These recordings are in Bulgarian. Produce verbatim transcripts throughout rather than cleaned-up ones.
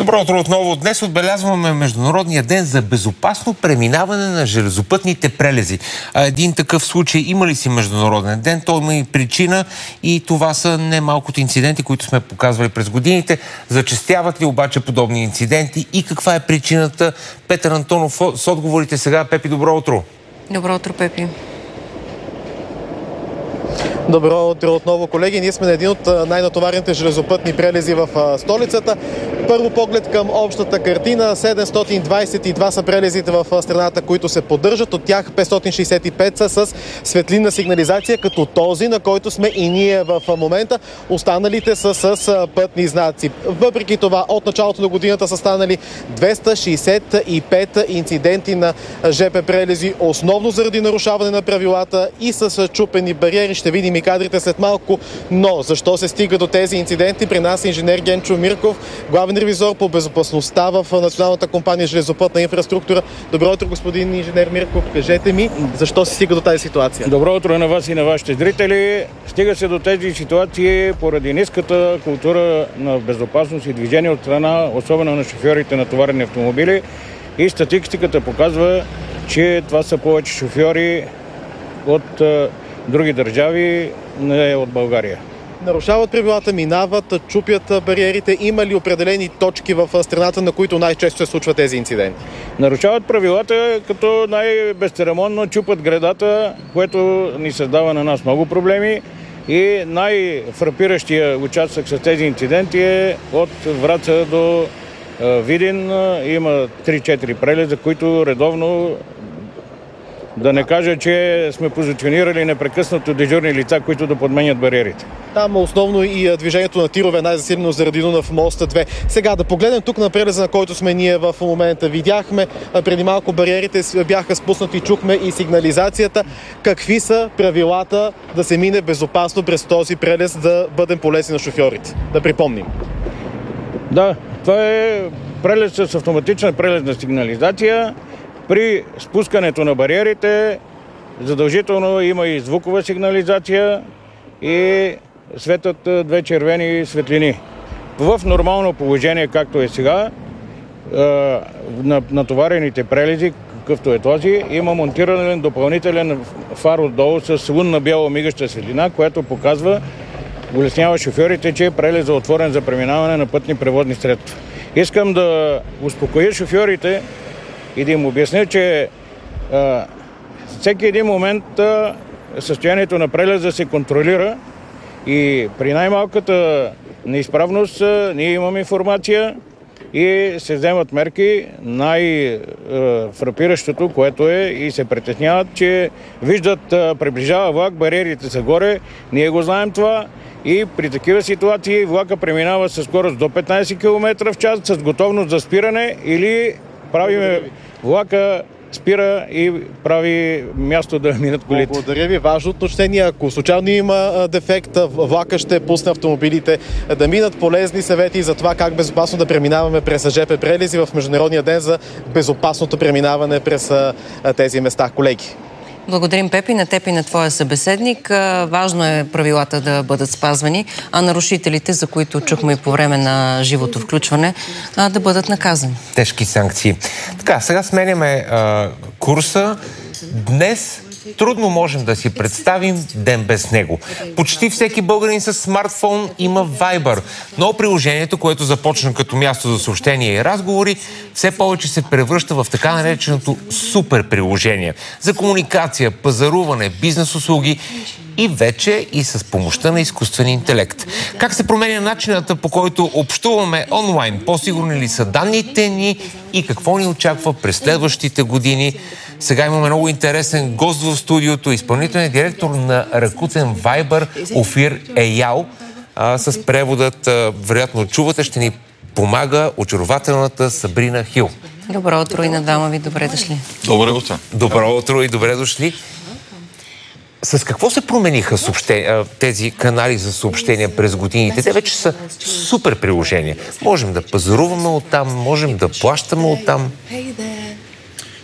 Добро утро отново. Днес отбелязваме Международния ден за безопасно преминаване на железопътните прелези. А един такъв случай има ли си Международен ден? Той има и причина и това са немалкото инциденти, които сме показвали през годините. Зачестяват ли обаче подобни инциденти и каква е причината? Петър Антонов с отговорите сега. Пепи, добро утро. Добро утро, Пепи. Добро утро отново, колеги. Ние сме на един от най-натоварените железопътни прелези в столицата. Първо поглед към общата картина. седемстотин двадесет и два са прелезите в страната, които се поддържат. От тях петстотин шестдесет и пет са с светлинна сигнализация, като този, на който сме и ние в момента. Останалите са с пътни знаци. Въпреки това, от началото на годината са станали двеста шестдесет и пет инциденти на ЖП прелези, основно заради нарушаване на правилата и с чупени бариери. Ще видим и кадрите след малко. Но защо се стига до тези инциденти? При нас е инженер Генчо Мирков, главен ревизор по безопасността в Националната компания железопътна инфраструктура. Добро утро, господин инженер Мирков. Кажете ми, защо се стига до тази ситуация? Добро утро на вас и на вашите зрители. Стига се до тези ситуации поради ниската култура на безопасност и движение от страна, особено на шофьорите на товарни автомобили. И статистиката показва, че това са повече шофьори от други държави, не от България. Нарушават правилата, минават, чупят бариерите. Има ли определени точки в страната, на които най-често се случват тези инциденти? Нарушават правилата, като най-безцеремонно чупат гредата, което ни създава на нас много проблеми. И най-фрапиращия участък с тези инциденти е от Враца до Видин. Има три-четири прелеза, които редовно, да не кажа, че сме позиционирали непрекъснато дежурни лица, които да подменят бариерите. Там основно и движението на тирове е най-засилено заради Дунав мост две. Сега да погледнем тук на прелеза, на който сме ние в момента. Видяхме преди малко бариерите бяха спуснати, чухме и сигнализацията. Какви са правилата да се мине безопасно през този прелез, да бъдем полезни на шофьорите? Да припомним. Да, това е прелез с автоматична прелезна сигнализация. При спускането на бариерите задължително има и звукова сигнализация и светят две червени светлини. В нормално положение, както е сега, на натоварените прелези, какъвто е този, има монтиран допълнителен фар отдолу с лунна бяла мигаща светлина, която показва, улеснява шофьорите, че прелезът е отворен за преминаване на пътни превозни средства. Искам да успокоя шофьорите и да им обясня, че а, всеки един момент а, състоянието на прелеза се контролира и при най-малката неизправност а, ние имаме информация и се вземат мерки. Най-фрапиращото, което е, и се притесняват, че виждат а, приближава влак, бариерите са горе, ние го знаем това и при такива ситуации влака преминава със скорост до петнадесет километра в час с готовност за спиране или правиме влака, спира и прави място да минат колите. Благодаря ви. Важно уточнение. Ако случайно има дефект, влака ще пусне автомобилите да минат. Полезни съвети за това как безопасно да преминаваме през ЖП прелези в Международния ден за безопасното преминаване през тези места. Колеги. Благодарим, Пепи, на теб и на твоя събеседник. Важно е правилата да бъдат спазвани, а нарушителите, за които чухме и по време на живото включване, да бъдат наказани. Тежки санкции. Така, сега сменяме а, курса. Днес трудно можем да си представим ден без него. Почти всеки българин с смартфон има Viber, но приложението, което започна като място за съобщения и разговори, все повече се превръща в така нареченото супер приложение за комуникация, пазаруване, бизнес услуги и вече и с помощта на изкуствен интелект. Как се променя начината, по който общуваме онлайн? По-сигурни ли са данните ни и какво ни очаква през следващите години? Сега имаме много интересен гост в студиото, изпълнителен директор на Rakuten Viber, Офир Еял. А, с преводът, а, вероятно чувате, ще ни помага очарователната Сабрина Хил. Добро утро и на двама ви, добре дошли. Добро утро. Добро утро и добре дошли. С какво се промениха съобще... тези канали за съобщения през годините? Те вече са супер приложения. Можем да пазаруваме оттам, можем да плащаме оттам.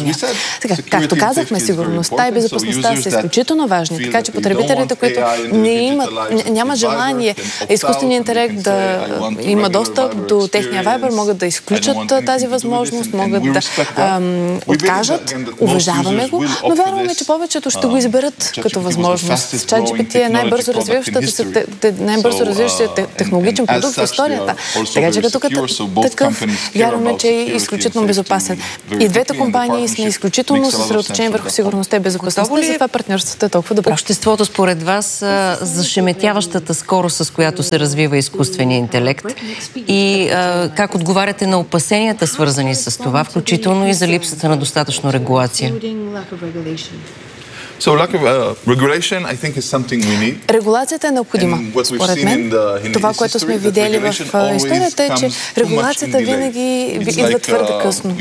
решения. Така, както казахме, сигурността и безопасността са изключително важни, така че потребителите, които не имат, няма желание изкуственият интелект да има достъп до техния Viber, могат да изключат тази възможност, могат да ам, откажат, уважаваме го, но вярваме, че повече повечето ще го изберат като възможност. ChatGPT е най-бързо развиващата се, най-бързо развиващия технологичен продукт в историята. Така че като такъв вярваме, че е изключително безопасен. И двете компании сме изключително съсредоточени върху сигурността и безопасността и затова партньорството е толкова добро. Обществото според вас зашеметяващата скорост, с която се развива изкуствения интелект и а, как отговаряте на опасенията, свързани с това, включително и за липсата на достатъчно регулация? So lack of uh, regulation, I think, is something we need. Регулацията е необходима. Според мен, това, което сме видели в историята е, че регулацията винаги идва твърде късно.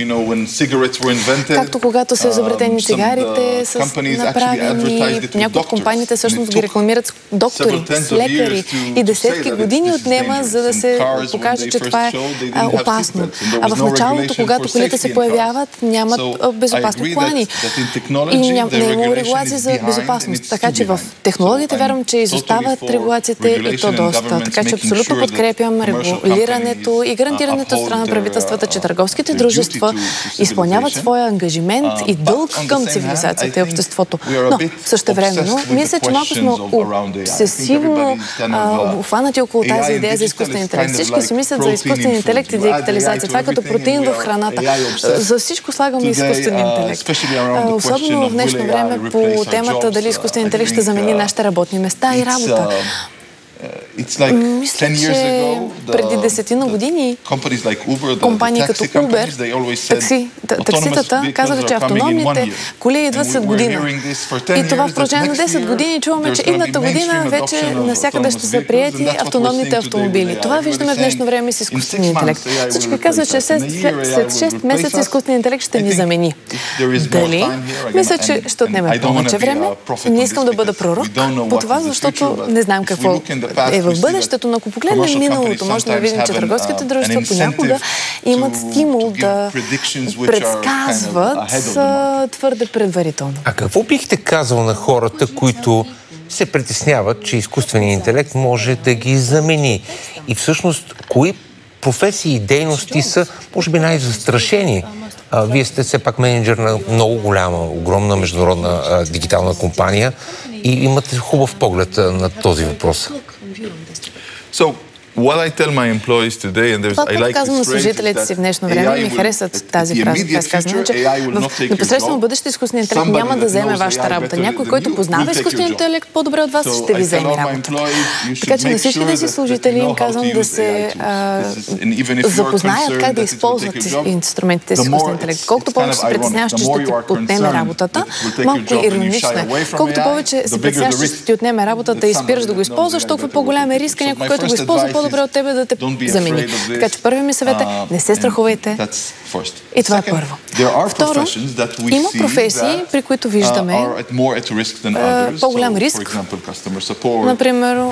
Както когато са изобретени цигарите, са направени, някои от компаниите всъщност ги рекламират с доктори, с лекари и десетки години отнема, за да се покаже, че това е опасно. А в началото, когато колите се появяват, нямат безопасни колани и не е имало регулация за безопасност. Така че в технологията вярвам, че изостават регулациите и то доста. Така че абсолютно подкрепям регулирането и гарантирането от страна на правителствата, че търговските дружества изпълняват своя ангажимент и дълг към цивилизацията и обществото. Но същевременно, мисля, че малко сме обсесивно обхванати около тази идея за изкуствен интелект. Всички си мислят за изкуствен интелект и дигитализация. Това е като протеин в храната. За всичко слагаме изкуствен интелект. Особено в днешно време по темата дали изкуствен интелект ще замени нашите работни места и работа. Мисля, че преди десетина години компании като Uber, такси, такситата, казаха, че автономните коли идват след година. И това в продължение на десет години чуваме, че идната година вече навсякъде ще са приети автономните автомобили. Това виждаме в днешно време с изкуствения интелект. Всички казват, че след шест месеца изкуственият интелект ще ни замени. Дали? Мисля, че ще отнеме повече време. Не искам да бъда пророк по това, защото не знам какво е в бъдещето, но ако погледнем миналото, може да видим, че търговските дружества понякога имат стимул да предсказват твърде предварително. А какво бихте казал на хората, които се притесняват, че изкуственият интелект може да ги замени? И всъщност, кои професии и дейности са, може би, най-застрашени? А, вие сте все пак менеджер на много голяма, огромна международна а, дигитална компания и имате хубав поглед а, на този въпрос. So, what I tell my employees today, and there's, Това, I like казвам на служителите си в днешно време, ми харесват тази фраза. Това казвам, че в непосредствено бъдеще изкуственият интелект няма да вземе вашата работа. Някой, който познава изкуственият интелект по-добре от вас, ще ви вземе работата. Така че на всичките си служители им казвам да се а, запознаят как да използват инструментите с изкуствен интелект. Колкото повече се притесняваш, че ще ти отнеме работата, малко иронично е. Колкото повече се притесняваш, че ще ти отнеме работата и спираш да го използваш, толкова по-голям е риска някой, който го използва по-добре от тебе да те замени. Така че първи ми съвет е, не се страхувайте. И това е първо. Второ, има професии, при които виждаме по-голям риск. Например,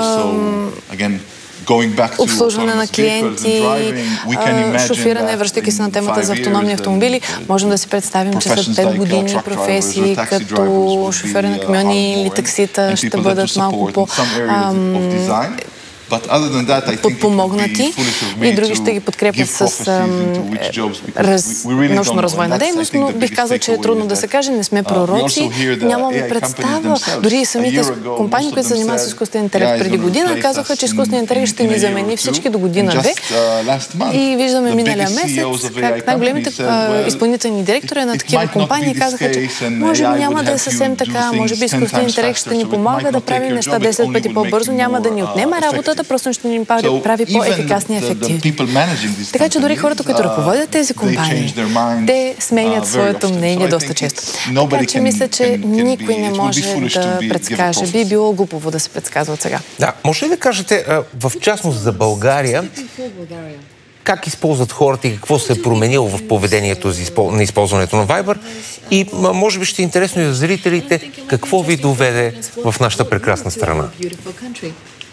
обслужване на клиенти, шофиране, връщайки се на темата за автономни автомобили. Можем да си представим, че след пет години професии като шофиране на камиони или таксита ще бъдат малко по подпомогнати и други ще ги подкрепят с научно-развойна дейност, но бих казал, че е трудно да се каже, не сме пророци, нямаме представа. Дори и самите компании, които се занимават с изкуствен интелект преди година, казаха, че изкуственият интелект ще ни замени всички до година-две. И виждаме миналия месец как най-големите изпълнителни директори на такива компании казаха, че може би няма да е съвсем така, може би изкуственият интелект ще ни помага да правим неща десет пъти по-бързо, няма да ни отнема работата, просто ще ни прави по-ефикасни и ефективни. Така че дори хората, които ръководят тези компании, те сменят своето мнение доста често. Така че мисля, че никой не може да предскаже. Би било глупово да се предсказва от сега. Да, може ли да кажете, в частност за България, как използват хората и какво се е променило в поведението на използването на Viber? И може би ще е интересно и за зрителите какво ви доведе в нашата прекрасна страна.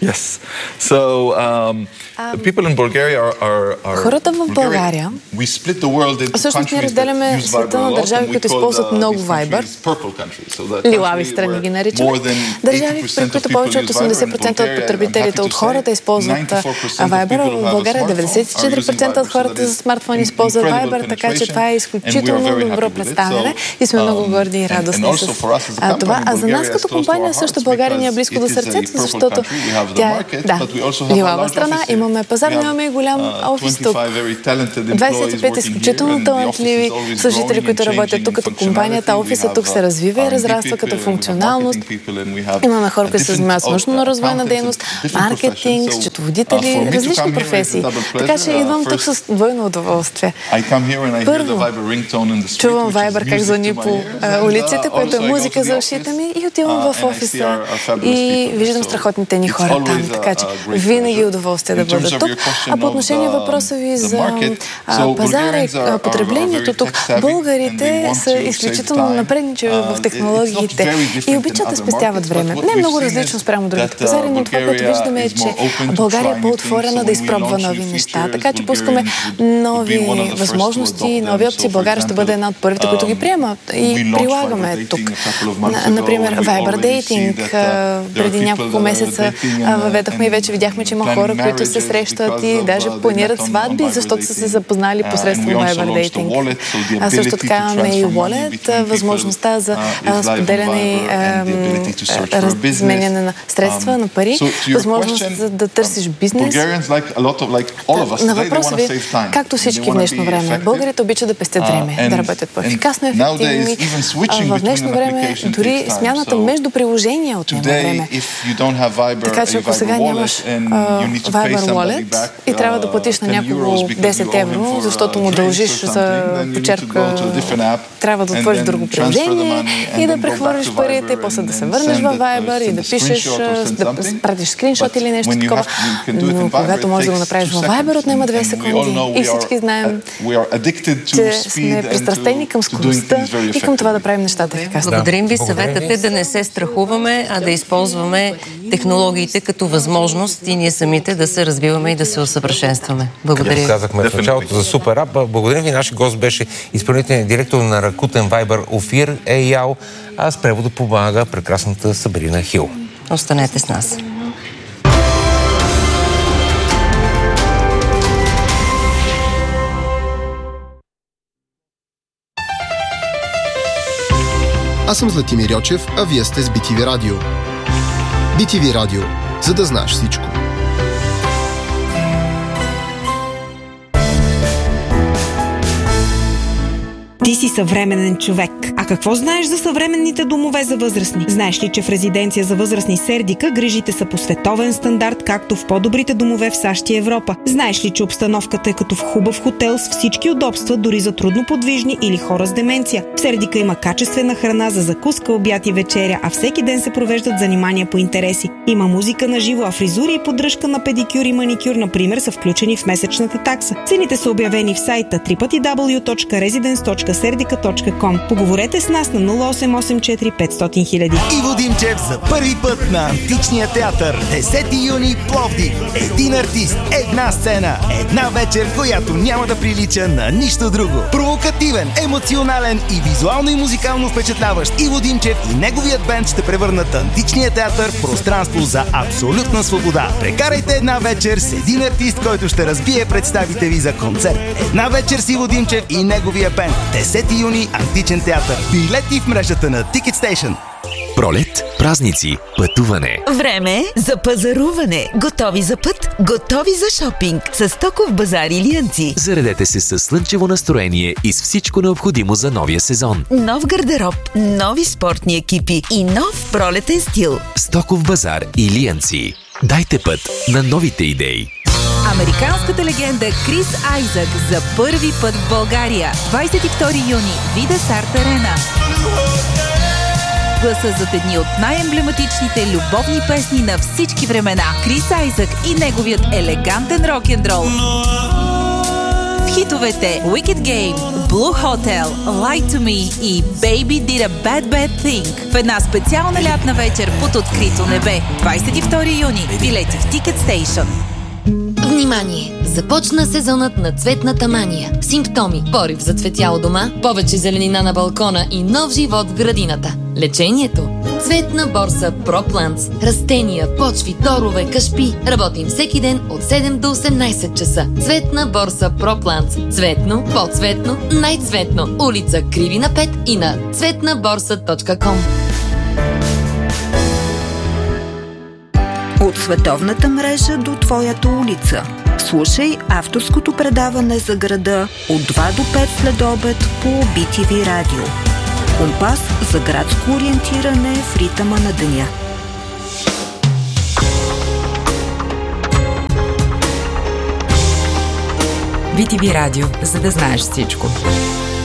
Yes. So, um, the people in Bulgaria are, are, are хората в България, всъщност ние разделяме света на държави, които използват много Viber. Лилави страни ги наричаме. Държави, при които повече от осемдесет процента от потребителите от хората използват Viber. В България деветдесет и четири процента от хората за смартфони използват Viber, така че това е изключително добро представяне и сме много горди и радостни с това. А за нас като компания също България ни е близко до сърцето, защото тя е, да, лилава страна, имаме пазар, имаме и голям офис тук. двадесет и пет изключително талантливи служители, които работят тук като компанията. Офисът тук се развива и разраства като функционалност. Имаме хора, които се занимават с научно-развойна дейност, маркетинг, счетоводители, различни професии. Така че идвам тук с двойно удоволствие. Първо, чувам Viber как звъни по улиците, което е музика за ушите ми, и отивам в офиса и виждам страхотните ни хора там. Така че винаги е удоволствие да бъда тук. А по отношение въпроса ви за пазара и потреблението тук, българите са изключително напредничави в технологиите и обичат да спестяват време. Не е много различно спрямо другите пазари, но това, което виждаме е, че България е по-отворена да изпробва нови неща. Така че пускаме нови възможности, нови опции. България ще бъде една от първите, които ги приема и прилагаме тук. Например, Viber Dating. Преди няколко месеца въведохме и вече видяхме, че има хора, които се срещат и даже планират сватби, защото са се запознали посредством Viber Dating. А също така имаме и Wallet, възможността за споделяне и разменяне на средства, на пари, възможност да търсиш бизнес. На въпроса ви, както всички в днешно време, българите обичат да пестят време, да работят по-ефикасно, ефективно. В днешно време дори смяната между приложения отнема време. Така че ако сега нямаш uh, Viber Wallet и трябва да платиш на някого десет евро, защото му дължиш за почерпка, трябва да отвориш друго приложение и да прехвърлиш парите, после да се върнеш в Viber и да пишеш, да пратиш скриншот или нещо такова. Но когато можеш да го направиш в Viber, отнема две секунди. И всички знаем, че сме пристрастени към скоростта и към това да правим нещата ефикасно. Благодарим ви. Съветът е да не се страхуваме, а да използваме технологиите като възможност и ние самите да се развиваме и да се усъвършенстваме. Благодаря. Казахме в началото за супер ап. Благодарим ви. Нашия гост беше изпълнителният директор на Rakuten Viber Офир Eyal, а с превода помага прекрасната Сабрина Хил. Останете с нас. Аз съм Златимир Йочев, а вие сте с би ти ви Радио. би ти ви Радио, за да знаеш всичко. Ти си съвременен човек. А какво знаеш за съвременните домове за възрастни? Знаеш ли, че в резиденция за възрастни Сердика грижите са по световен стандарт, както в по-добрите домове в САЩ и Европа? Знаеш ли, че обстановката е като в хубав хотел с всички удобства, дори за трудноподвижни или хора с деменция? В Сердика има качествена храна за закуска, обяд и вечеря, а всеки ден се провеждат занимания по интереси. Има музика на живо, а фризури и поддръжка на педикюр и маникюр, например, са включени в месечната такса. Цените са обявени в сайта дабъл ю дабъл ю дабъл ю точка резиденс точка сердика точка ком. Поговорете с нас на нула осем осем четири петстотин хиляди. Иво Димчев за първи път на Античния театър. десети юни, Пловдив. Един артист, една сцена, една вечер, която няма да прилича на нищо друго. Провокативен, емоционален и визуално и музикално впечатляващ Иво Димчев и неговият бенд ще превърнат Античния театър в пространство за абсолютна свобода. Прекарайте една вечер с един артист, който ще разбие представите ви за концерт. Една вечер с Иво Димчев и неговия бенд. десети юни, Античен театър. Билети в мрежата на Ticket Station. Пролет, празници, пътуване. Време за пазаруване. Готови за път, готови за шопинг. С Стоков базар Илиянци. Заредете се с слънчево настроение и с всичко необходимо за новия сезон. Нов гардероб, нови спортни екипи и нов пролетен стил. Стоков базар Илиянци. Дайте път на новите идеи. Американската легенда Крис Айзък за първи път в България. двадесет и втори юни. Видес Арт Арена. Гласа зад едни от най-емблематичните любовни песни на всички времена. Крис Айзък и неговият елегантен рок-н-рол. хитовете Wicked Game, Blue Hotel, Lie to Me и Baby Did a Bad Bad Thing в една специална лятна вечер под открито небе. двадесет и втори юни. Билети в Ticket Station. Внимание! Започна сезонът на цветната мания. Симптоми: порив за цветя у дома, повече зеленина на балкона и нов живот в градината. Лечението: Цветна борса ProPlants. Растения, почви, торове, кашпи. Работим всеки ден от седем до осемнадесет часа. Цветна борса ProPlants. Цветно, по-цветно, най-цветно. Улица Кривина пет и на цветна борса точка ком. От световната мрежа до твоята улица. Слушай авторското предаване за града от два до пет след обед по Би Ти Ви Радио. Компас за градско ориентиране в ритъма на деня. Би Ти Ви Радио, за да знаеш всичко.